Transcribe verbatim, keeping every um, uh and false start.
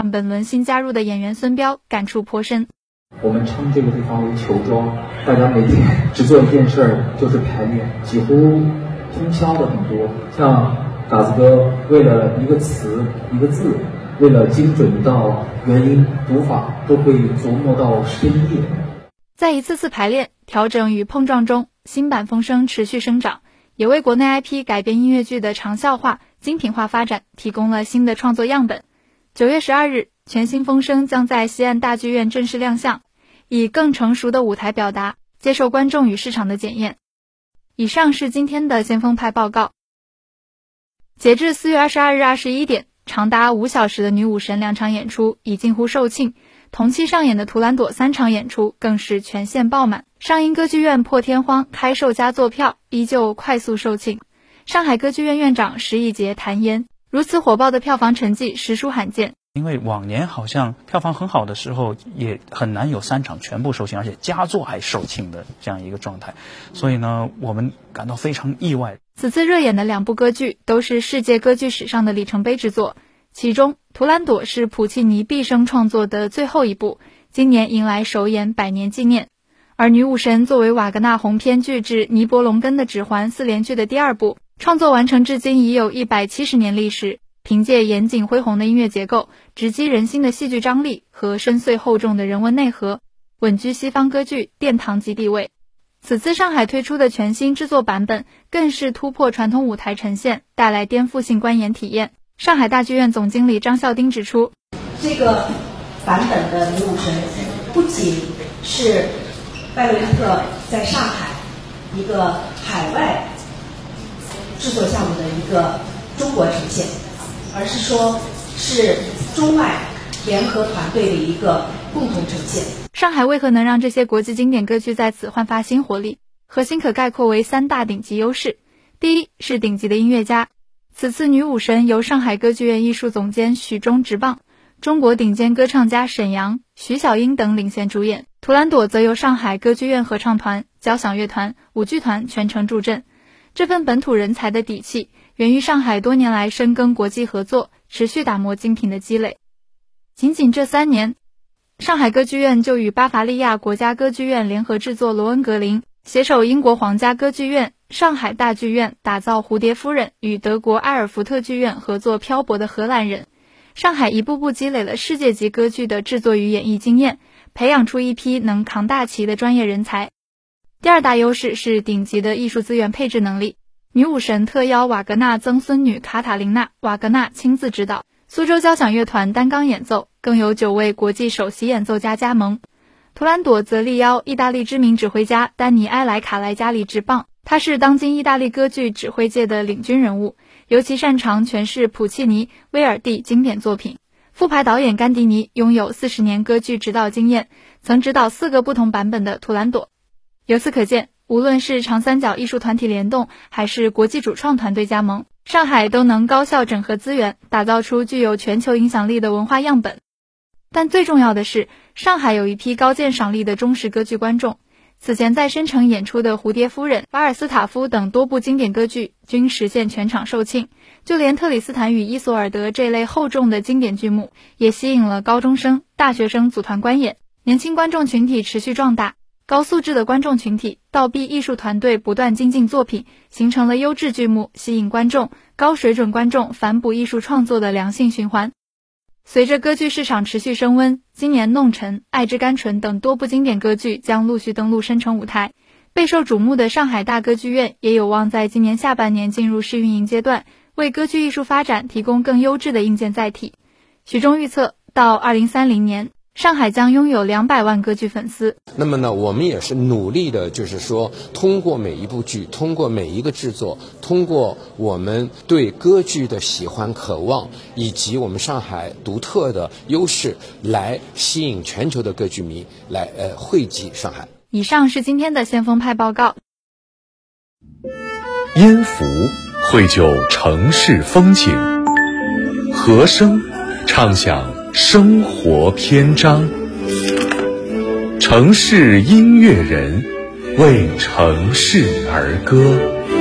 让本轮新加入的演员孙彪感触颇深。 我们称这个地方为球庄，大家每天只做一件事儿，就是排练，几乎通宵的很多。像嘎子哥为了一个词一个字，为了精准到元音读法，都会琢磨到深夜。 在一次次排练、调整与碰撞中，新版风声持续生长，也为国内 I P 改编音乐剧的长效化、精品化发展提供了新的创作样本。九月十二日，全新风声将在西岸大剧院正式亮相，以更成熟的舞台表达，接受观众与市场的检验。以上是今天的先锋派报告。截至四月二十二日二十一点，长达五小时的女武神两场演出已近乎售罄，同期上演的图兰朵三场演出更是全线爆满。上音歌剧院破天荒开售加座票，依旧快速售罄。上海歌剧院院长石一杰坦言，如此火爆的票房成绩实属罕见。 因为往年好像票房很好的时候也很难有三场全部售罄，而且佳作还售罄的这样一个状态，所以呢我们感到非常意外。 此次热演的两部歌剧都是世界歌剧史上的里程碑之作，其中图兰朵是普契尼毕生创作的最后一部，今年迎来首演百年纪念。而女武神作为瓦格纳鸿篇巨制尼伯龙根的指环四连剧的第二部，创作完成至今已有一百七十年历史，凭借严谨恢宏的音乐结构、直击人心的戏剧张力和深邃厚重的人文内核，稳居西方歌剧殿堂级地位。此次上海推出的全新制作版本更是突破传统舞台呈现，带来颠覆性观演体验。上海大剧院总经理张孝丁指出， 这个版本的女武神不仅是拜洛伊特在上海一个海外制作项目的一个中国呈现，而是说是中外联合团队的一个共同呈现。 上海为何能让这些国际经典歌剧在此焕发新活力？核心可概括为三大顶级优势。第一是顶级的音乐家，此次女武神由上海歌剧院艺术总监许忠执棒，中国顶尖歌唱家沈阳、徐小英等领衔主演，图兰朵则由上海歌剧院合唱团、交响乐团、舞剧团全程助阵。这份本土人才的底气源于上海多年来深耕国际合作，持续打磨精品的积累。仅仅这三年，上海歌剧院就与巴伐利亚国家歌剧院联合制作《罗恩格林》，携手英国皇家歌剧院、上海大剧院打造《蝴蝶夫人》，与德国埃尔福特剧院合作《漂泊的荷兰人》。上海一步步积累了世界级歌剧的制作与演绎经验，培养出一批能扛大旗的专业人才。第二大优势是顶级的艺术资源配置能力。女武神特邀瓦格纳曾孙女卡塔琳娜·瓦格纳亲自指导，苏州交响乐团担纲演奏，更有九位国际首席演奏家加盟。图兰朵则力邀意大利知名指挥家丹尼埃莱卡莱加里执棒，他是当今意大利歌剧指挥界的领军人物，尤其擅长诠释普契尼、威尔第经典作品。副牌导演甘迪尼拥有四十年歌剧指导经验，曾指导四个不同版本的图兰朵。由此可见，无论是长三角艺术团体联动，还是国际主创团队加盟，上海都能高效整合资源，打造出具有全球影响力的文化样本。但最重要的是，上海有一批高鉴赏力的忠实歌剧观众。此前在深城演出的《蝴蝶夫人》、《瓦尔斯塔夫》等多部经典歌剧均实现全场售罄，就连特里斯坦与伊索尔德这类厚重的经典剧目也吸引了高中生、大学生组团观演。年轻观众群体持续壮大，高素质的观众群体、道毕艺术团队不断精进作品，形成了优质剧目吸引观众、高水准观众反哺艺术创作的良性循环。随着歌剧市场持续升温，今年《弄臣》、《爱之甘醇》等多部经典歌剧将陆续登陆深城舞台，备受瞩目的上海大歌剧院也有望在今年下半年进入试运营阶段，为歌剧艺术发展提供更优质的硬件载体。许忠预测，到二零三零年，上海将拥有两百万歌剧粉丝。 那么呢，我们也是努力的，就是说通过每一部剧，通过每一个制作，通过我们对歌剧的喜欢渴望，以及我们上海独特的优势，来吸引全球的歌剧迷来呃汇集上海。 以上是今天的先锋派报告。 音符绘就城市风景，和声唱响生活篇章，城市音乐人为城市而歌。